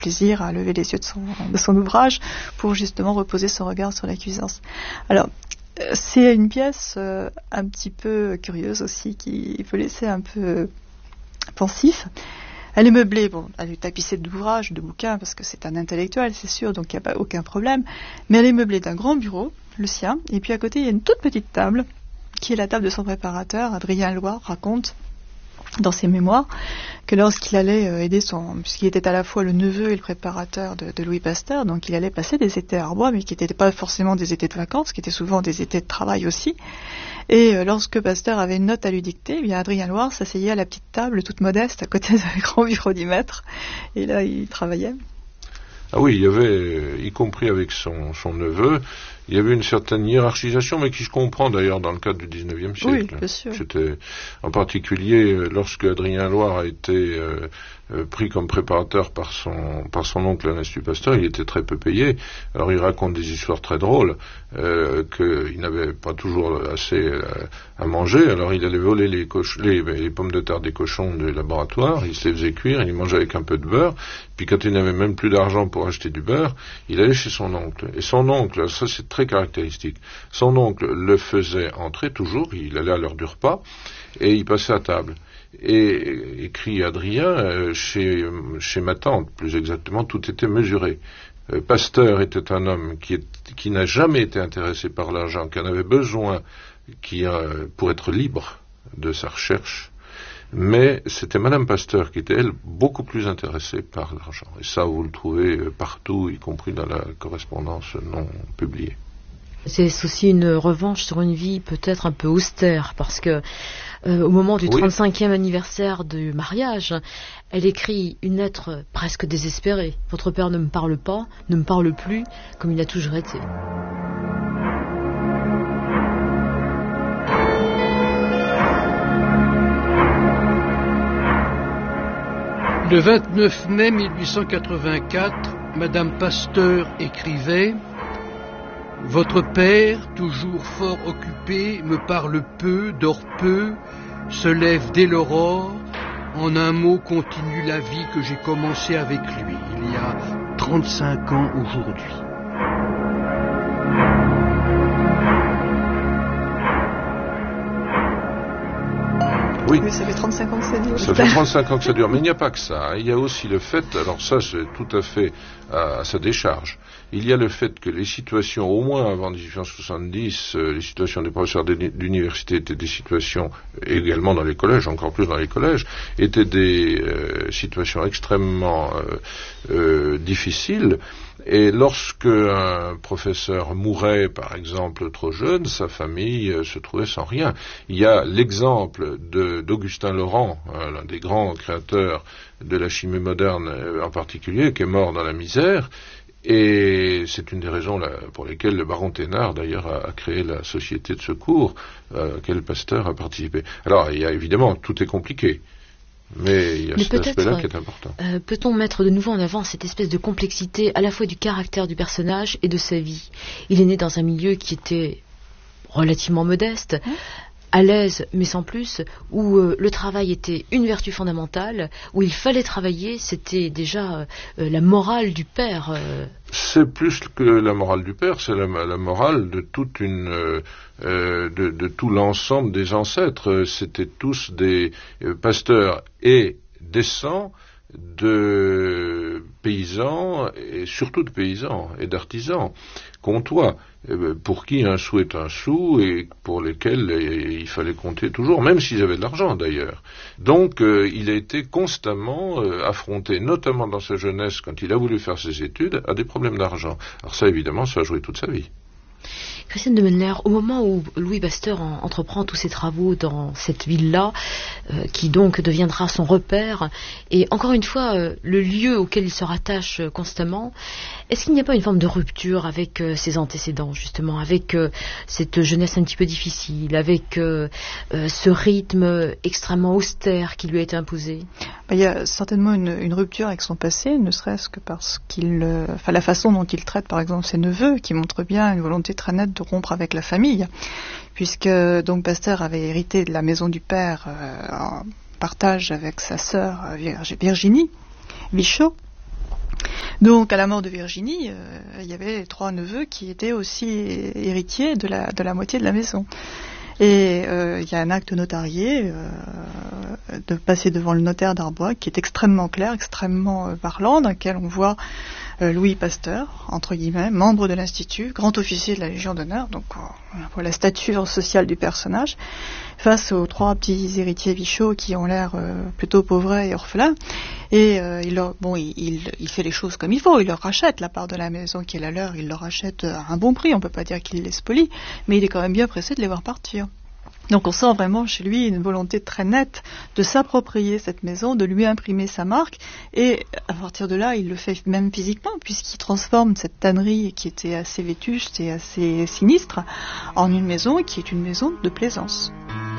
plaisir à lever les yeux de son ouvrage pour justement reposer son regard sur la Cuisance. Alors, c'est une pièce un petit peu curieuse aussi, qui peut laisser un peu pensif. Elle est meublée, elle est tapissée d'ouvrages, de bouquins, parce que c'est un intellectuel, c'est sûr, donc il n'y a pas aucun problème. Mais elle est meublée d'un grand bureau, le sien, et puis à côté, il y a une toute petite table, qui est la table de son préparateur. Adrien Loire raconte dans ses mémoires que lorsqu'il allait aider puisqu'il était à la fois le neveu et le préparateur de Louis Pasteur, donc il allait passer des étés à Arbois, mais qui n'étaient pas forcément des étés de vacances, qui étaient souvent des étés de travail aussi. Et lorsque Pasteur avait une note à lui dicter, eh bien Adrien Loire s'asseyait à la petite table toute modeste à côté d'un grand bureau du maître, et là il travaillait. Ah oui, il y avait, y compris avec son neveu, il y avait une certaine hiérarchisation, mais qui se comprend d'ailleurs dans le cadre du XIXe siècle. Oui, bien sûr. C'était, en particulier, lorsque Adrien Loire a été pris comme préparateur par son oncle Ernest Pasteur, il était très peu payé. Alors il raconte des histoires très drôles, qu'il n'avait pas toujours assez à manger. Alors il allait voler les pommes de terre des cochons du laboratoire, il se les faisait cuire, il mangeait avec un peu de beurre. Puis quand il n'avait même plus d'argent pour acheter du beurre, il allait chez son oncle. Et son oncle, ça c'est très caractéristique, son oncle le faisait entrer toujours, il allait à l'heure du repas, et il passait à table. Et écrit Adrien, chez ma tante, plus exactement, tout était mesuré. Pasteur était un homme qui n'a jamais été intéressé par l'argent, qui en avait besoin pour être libre de sa recherche. Mais c'était Madame Pasteur qui était, elle, beaucoup plus intéressée par l'argent. Et ça, vous le trouvez partout, y compris dans la correspondance non publiée. C'est aussi une revanche sur une vie peut-être un peu austère, parce que au moment du 35e anniversaire du mariage, elle écrit une lettre presque désespérée. « Votre père ne me parle pas, ne me parle plus, comme il a toujours été. » Le 29 mai 1884, Madame Pasteur écrivait « Votre père, toujours fort occupé, me parle peu, dort peu, se lève dès l'aurore, en un mot continue la vie que j'ai commencée avec lui, il y a 35 ans aujourd'hui. » Oui, ça fait 35 ans que ça dure. Ça fait 35 ans que ça dure, mais il n'y a pas que ça. Hein. Il y a aussi le fait, alors ça c'est tout à fait à sa décharge, il y a le fait que les situations, au moins avant 1870, les situations des professeurs d'université étaient des situations, également dans les collèges, encore plus dans les collèges, étaient des situations extrêmement difficiles. Et lorsque un professeur mourait, par exemple, trop jeune, sa famille se trouvait sans rien. Il y a l'exemple d'Augustin Laurent, l'un des grands créateurs de la chimie moderne en particulier, qui est mort dans la misère. Et c'est une des raisons pour lesquelles le baron Thénard, d'ailleurs, a créé la société de secours à laquelle Pasteur a participé. Alors, il y a évidemment, tout est compliqué. Mais il y a cet aspect-là qui est important. Peut-on mettre de nouveau en avant cette espèce de complexité à la fois du caractère du personnage et de sa vie? Il est né dans un milieu qui était relativement modeste, à l'aise mais sans plus, où le travail était une vertu fondamentale, où il fallait travailler, c'était déjà la morale du père. C'est plus que la morale du père, c'est la morale de toute de tout l'ensemble des ancêtres. C'était tous des pasteurs et décents, de paysans, et surtout de paysans et d'artisans, comtois, pour qui un sou est un sou et pour lesquels il fallait compter toujours, même s'ils avaient de l'argent d'ailleurs. Donc il a été constamment affronté, notamment dans sa jeunesse, quand il a voulu faire ses études, à des problèmes d'argent. Alors ça, évidemment, ça a joué toute sa vie. Christiane de Menler, au moment où Louis Pasteur entreprend tous ses travaux dans cette ville-là, qui donc deviendra son repère, et encore une fois, le lieu auquel il se rattache constamment, est-ce qu'il n'y a pas une forme de rupture avec ses antécédents, justement, avec cette jeunesse un petit peu difficile, avec ce rythme extrêmement austère qui lui a été imposé? Il y a certainement une rupture avec son passé, ne serait-ce que parce la façon dont il traite, par exemple, ses neveux, qui montre bien une volonté très nette de rompre avec la famille, puisque donc Pasteur avait hérité de la maison du père en partage avec sa sœur Virginie Vichot. Donc, à la mort de Virginie, il y avait 3 neveux qui étaient aussi héritiers de la moitié de la maison. Et il y a un acte notarié de passer devant le notaire d'Arbois qui est extrêmement clair, extrêmement parlant, dans lequel on voit Louis Pasteur, entre guillemets, membre de l'Institut, grand officier de la Légion d'honneur, donc on voit la stature sociale du personnage, face aux 3 petits héritiers Vichot qui ont l'air plutôt pauvrets et orphelins. Et il fait les choses comme il faut, il leur rachète la part de la maison qui est la leur, il leur rachète à un bon prix, on ne peut pas dire qu'il les spolie, mais il est quand même bien pressé de les voir partir. Donc on sent vraiment chez lui une volonté très nette de s'approprier cette maison, de lui imprimer sa marque, et à partir de là, il le fait même physiquement, puisqu'il transforme cette tannerie qui était assez vétuste et assez sinistre en une maison qui est une maison de plaisance.